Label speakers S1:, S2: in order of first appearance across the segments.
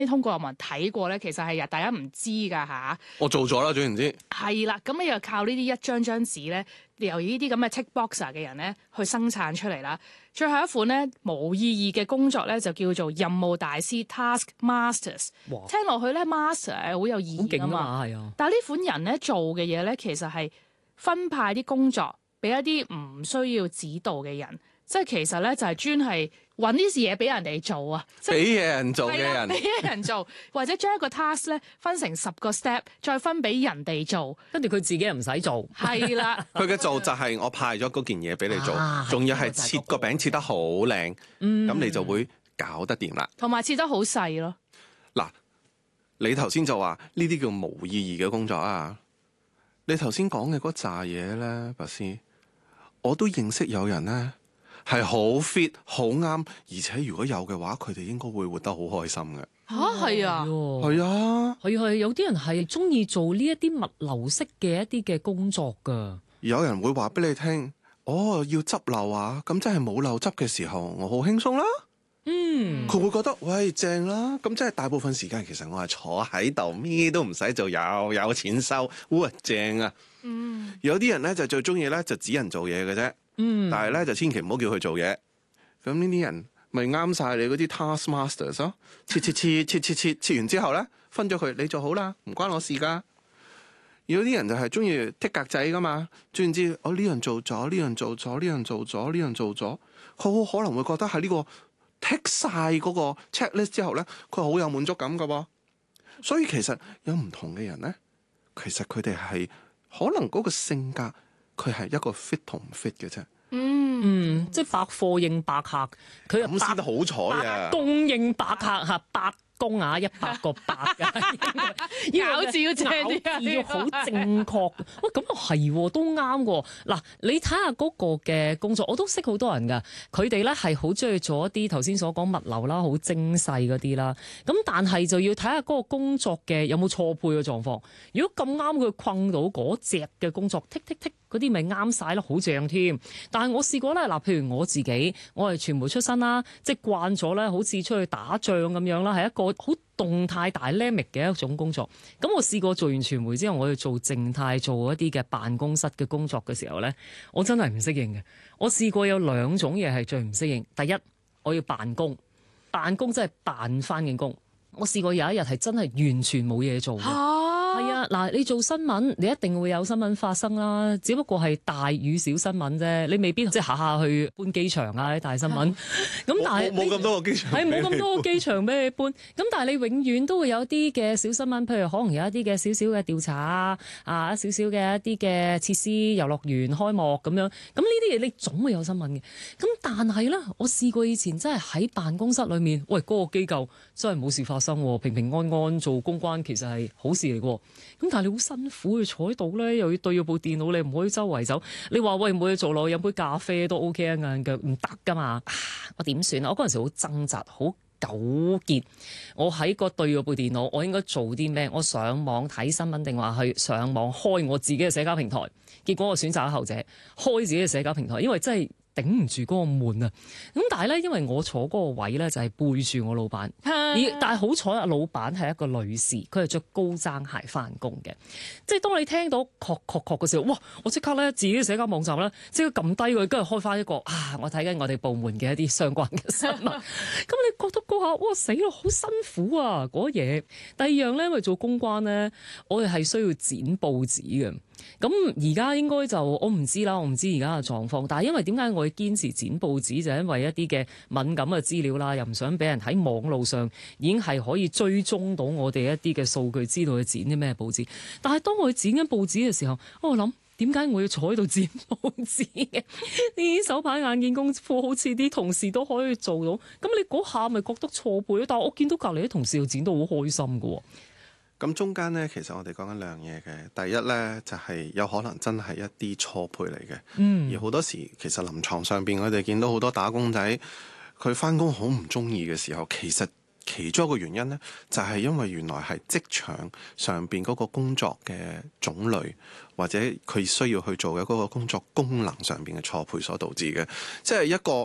S1: 啲通告有冇人睇過咧？其實係大家唔知㗎嚇。
S2: 我做咗啦，總言之。
S1: 係啦，咁你又靠呢啲一張張紙咧，由呢啲咁嘅 tick boxer 嘅人咧去生產出嚟啦。最後一款咧冇意義嘅工作咧就叫做任務大師 task masters。
S3: 哇
S1: 聽落去咧 master 係好有意義㗎嘛，
S3: 係啊。
S1: 但係呢款人咧做嘅嘢咧其實係分派啲工作俾一啲唔需要指導嘅人，即係其實咧就係專係揾啲嘢俾人哋做啊，即係
S2: 俾嘢人做嘅人，
S1: 俾人做，或者將一個 task 咧分成10個 step，再分俾人哋做，
S3: 跟住佢自己又唔使做。
S1: 係啦。
S2: 佢嘅做就係我派咗嗰件嘢俾你做
S3: 啊，
S2: 仲要係切個餅切得好靚，咁你就會搞得掂啦。
S1: 同埋切得好細咯。
S2: 嗱，你頭先就話呢啲叫無意義嘅工作啊！你頭先講嘅嗰扎嘢咧，白師，我都認識有人咧係好 fit 好啱，而且如果有嘅話，佢哋應該會活得好開心嘅。
S1: 吓，係啊，
S2: 係啊，
S3: 係有啲人係中意做呢一啲物流式嘅一啲嘅工作㗎。
S2: 有人會話俾你聽，哦，要執漏啊，咁即係冇漏執嘅時候，我好輕鬆啦。佢會覺得喂正啦，咁即係大部分時間其實我係坐喺度，咩都唔使做，有錢收，哇正啊！有啲人咧就最中意咧就指人做嘢嘅啫，但係咧就千祈唔好叫佢做嘢。咁呢啲人咪啱晒你嗰啲 task masters 咯，切完之後咧分咗佢，你做好啦，唔關我事噶。有啲人就係中意剔格仔噶嘛，總言之，我呢樣做咗，呢樣做咗，呢樣做咗，呢樣做咗，佢好可能會覺得喺呢個剔晒嗰個 checklist 之後咧，佢好有滿足感噶噃。所以其實有唔同嘅人咧，其實佢哋係可能嗰個性格，佢係一個 fit 同唔 fit 嘅啫。
S3: 即係百貨應百客，佢又
S2: 咁先得好彩啊！
S3: 供應百客嚇，百工啊，100個百㗎，
S1: 咬字要正啲啊，
S3: 咬字要好正確。喂，咁又係都啱喎。嗱，你睇下嗰個嘅工作，我都識好多人㗎。佢哋咧係好中意做一啲頭先所講物流啦，好精細嗰啲啦。咁但係就要睇下嗰個工作嘅有冇錯配嘅狀況。如果咁啱佢困到嗰隻嘅工作，剔剔剔嗰啲咪啱晒咯，好正添。但係我試過咧，嗱，譬如我自己，我係傳媒出身啦，即係慣咗咧，好似出去打仗咁樣啦，係一個好動態大 dynamic 嘅一種工作。咁我試過做完傳媒之後，我要做靜態，做一啲嘅辦公室嘅工作嘅時候咧，我真係唔適應嘅。我試過有2種嘢係最唔適應。第一，我要辦公真係辦翻嘅工。我試過有一日係真係完全冇嘢做嘅。係啊，嗱，你做新聞，你一定會有新聞發生啦。只不過係大與小新聞啫，你未必即係下下去搬機場啊啲大新聞。咁但係
S2: 冇咁多個機場，
S3: 係冇咁多個機場俾你搬。咁但係你永遠都會有啲嘅小新聞，譬如可能有一啲嘅少少嘅調查啊，少少嘅一啲嘅設施遊樂園開幕咁樣。咁呢啲嘢你總會有新聞嘅。咁但係咧，我試過以前真係喺辦公室裏面，喂，嗰個機構真係冇事發生喎，平平安安做公關，其實係好事嚟喎。咁但係你好辛苦，要坐喺度咧，又要對住部電腦，你唔可以周圍走。你話喂，冇嘢做咯，飲杯咖啡都 OK 啊，硬腳唔得噶嘛。我點算啊？我嗰陣時好掙扎，好糾結。我喺個對住部電腦，我應該做啲咩？我上網睇新聞定話去上網開我自己嘅社交平台？結果我選擇咗後者，開自己嘅社交平台，因為真係頂唔住嗰個悶啊！咁但係咧，因為我坐嗰個位咧就係背住我老闆，但係好彩啊，老闆係一個女士，佢係着高踭鞋翻工嘅。即係當你聽到確嘅時候，哇！我即刻咧自己嘅社交網站咧，即刻撳低佢，跟住開翻一個我睇緊我哋部門嘅一啲相關嘅新聞。咁你覺得嗰下哇死咯，好辛苦啊嗰嘢。第二樣咧，因為做公關咧，我哋係需要剪報紙嘅。咁而家應該就我唔知啦，我唔知而家嘅狀況。但係因為點解我會堅持剪報紙，就係因為一啲嘅敏感嘅資料啦，又唔想俾人喺網路上已經係可以追蹤到我哋一啲嘅數據，知道佢剪啲咩報紙。但係當我剪緊報紙嘅時候，我諗點解我要坐喺度剪報紙嘅？呢啲手板眼見功夫，好似啲同事都可以做到。咁你嗰下咪覺得錯配咯？但係我見到隔離啲同事又剪到好開心㗎喎。
S2: 咁中間咧，其實我哋講緊兩樣嘢嘅。第一咧，就係有可能真係一啲錯配嚟嘅。而好多時其實臨床上邊，我哋見到好多打工仔，佢翻工好唔中意嘅時候，其實其中一個原因咧，就係因為原來係職場上邊嗰個工作嘅種類，或者佢需要去做嘅嗰個工作功能上邊嘅錯配所導致嘅。即係一個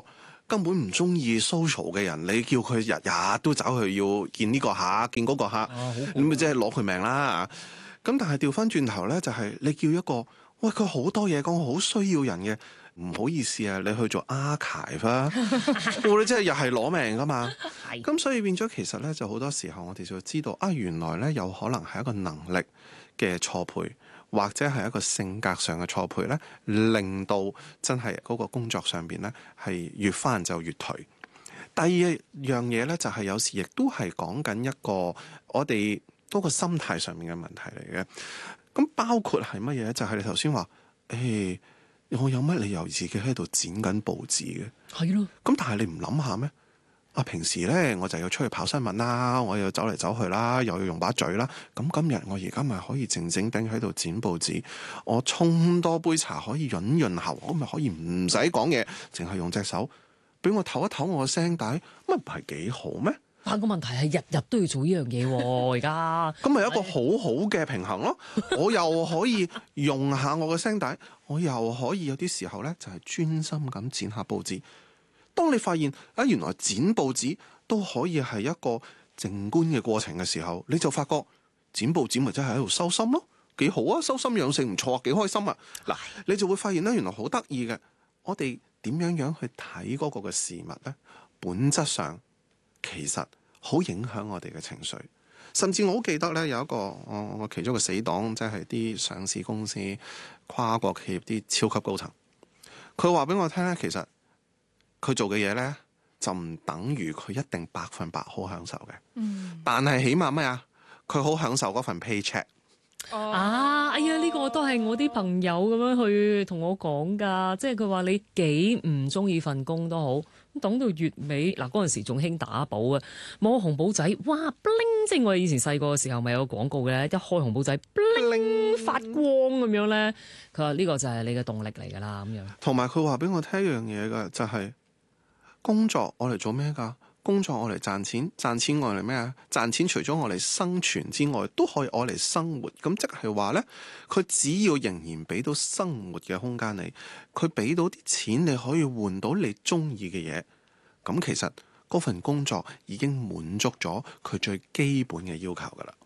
S2: 根本唔中意 social 嘅人，你叫佢日日都走去要見呢個客見嗰個客，你咪即係攞佢命啦。咁但係調翻轉頭咧，就係你叫一個喂佢好多嘢講，好需要人嘅，唔好意思啊，你去做 archive 啦，你真係又係攞命噶嘛。咁所以變咗其實咧，就好多時候我哋就知道啊，原來咧有可能係一個能力嘅錯配，或者係一個性格上嘅錯配咧，令到真係嗰個工作上邊咧係越返就越頹。第二樣嘢咧就係有時亦都係講緊一個我哋嗰個心態上面嘅問題嚟嘅。咁包括係乜嘢咧？就係你頭先話，我有乜理由自己喺度剪緊報紙嘅？
S3: 係咯。
S2: 咁但係你唔諗下咩？平時咧我就要出去跑新聞啦，我要走嚟走去啦，又要用把嘴啦。咁今日我而家咪可以靜靜地喺度剪報紙，我沖多杯茶可以潤喉，我咪可以唔使講嘢，淨係用隻手俾我唞一唞我個聲帶，乜唔係幾好咩？
S3: 但個問題係日日都要做呢樣嘢喎，而家
S2: 咁咪一個好好嘅平衡咯。我又可以用下我個聲帶，我又可以有啲時候咧就係專心咁剪下報紙。當你發現原來剪報紙都可以係一個靜觀嘅過程嘅時候，你就發覺剪報紙咪真係喺度收心咯，幾好啊！修心養性唔錯啊，幾開心啊！嗱，你就會發現咧，原來好得意嘅。我哋點樣去睇嗰個嘅事物咧？本質上其實好影響我哋嘅情緒。甚至我好記得咧，有一個我其中一個死黨，即係啲上市公司、跨國企業啲超級高層，佢話俾我聽咧，其實佢做嘅嘢咧，就唔等於佢一定100%好享受嘅。但係起碼咩啊？佢好享受嗰份 paycheck。
S3: 哎呀，呢個都係我啲朋友咁樣去同我講㗎，即係佢話你幾唔中意份工都好，等到月尾嗱嗰陣時仲興打寶啊，摸紅寶仔，哇 bling！ 即係我哋以前細個嘅時候咪有個廣告嘅，一開紅寶仔 bling 發光咁樣咧，佢話呢個就係你嘅動力嚟㗎啦咁樣。同
S2: 埋佢話俾我聽一樣嘢㗎，就係工作我嚟做咩㗎？工作我嚟賺錢，賺錢我嚟咩啊？賺錢除咗我嚟生存之外，都可以我嚟生活。咁即係話呢，佢只要仍然俾到生活嘅空間你，佢俾到啲錢你可以換到你中意嘅嘢。咁其實嗰份工作已經滿足咗佢最基本嘅要求噶啦。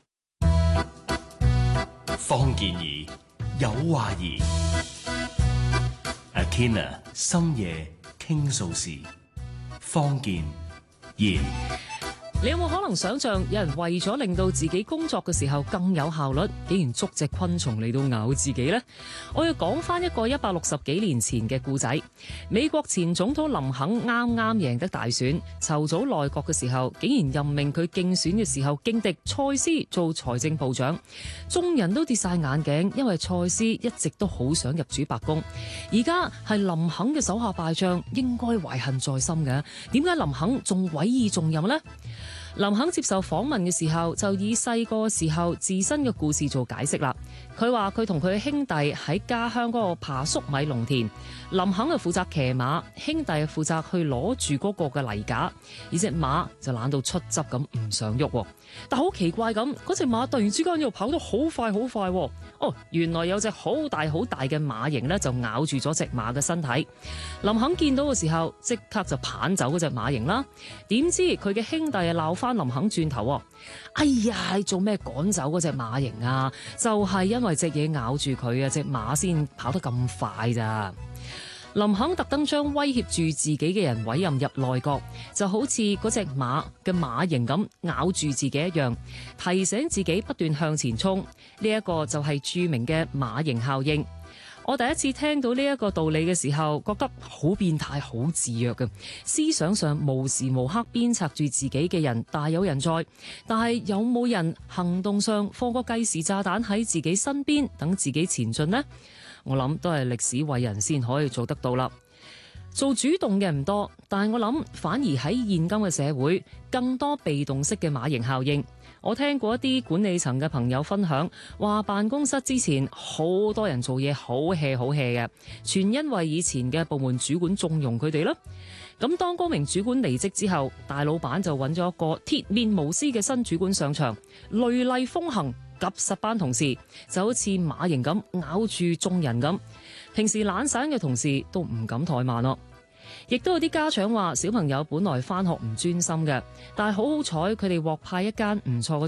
S4: 方健儀有話兒 Athena 深夜傾訴時，方健
S3: 你有冇可能想象有人為咗令到自己工作嘅時候更有效率，竟然捉隻昆蟲嚟到咬自己呢？我要講翻一個160幾年前嘅故仔。美國前總統林肯啱啱贏得大選，籌組內閣嘅時候，竟然任命佢競選嘅時候勁敵蔡斯做財政部長。眾人都跌晒眼鏡，因為蔡斯一直都好想入主白宮，而家係林肯嘅手下敗將，應該懷恨在心嘅。點解林肯仲委以重任呢？林肯接受訪問嘅時候，就以細個時候自身嘅故事做解釋啦。佢話佢同佢嘅兄弟喺家鄉嗰個爬粟米農田，林肯就負責騎馬，兄弟負責去攞住嗰個嘅泥架，而隻馬就懶到出汁咁唔想喐。但好奇怪咁，嗰隻馬突然之間又跑得好快好快。哦，原來有隻好大好大嘅馬蠅咧，就咬住咗隻馬嘅身體。林肯見到嘅時候，即刻就棒走嗰隻馬蠅啦。點知佢嘅兄弟啊鬧翻林肯轉頭，哎呀，你做咩趕走嗰隻馬蠅啊？就係因為隻嘢咬住佢啊，隻馬先跑得咁快咋。林肯特登將威脅住自己嘅人委任入內閣，就好似嗰隻馬嘅馬蠅咁咬住自己一樣，提醒自己不斷向前衝。呢一個就係著名嘅馬蠅效應。我第一次聽到呢一個道理嘅時候，覺得好變態、好自虐嘅。思想上無時無刻鞭策住自己嘅人大有人在，但係有冇人行動上放個計時炸彈喺自己身邊，等自己前進呢？我諗都係歷史偉人先可以做得到啦。做主動嘅唔多，但係我諗反而喺現今嘅社會，更多被動式嘅馬蠅效應。我聽過一啲管理層嘅朋友分享，話辦公室之前好多人做嘢好 hea 好 hea 嘅，全因為以前嘅部門主管縱容佢哋啦。咁當嗰名主管離職之後，大老闆就揾咗一個鐵面無私嘅新主管上場，雷厲風行，及實班同事，就好似馬蠅咁咬住眾人咁。平時懶散嘅同事都唔敢怠慢咯。 亦都有啲家長話小朋友本來返學唔專心嘅，但係好彩佢哋獲派一間唔錯嘅